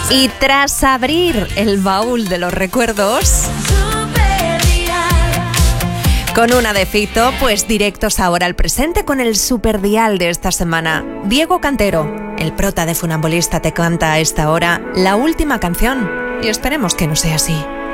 Y tras abrir el baúl de los recuerdos con una de Fito, pues directos ahora al presente con el superdial de esta semana. Diego Cantero, el prota de Funambulista, te canta a esta hora la última canción. Y esperemos que no sea así.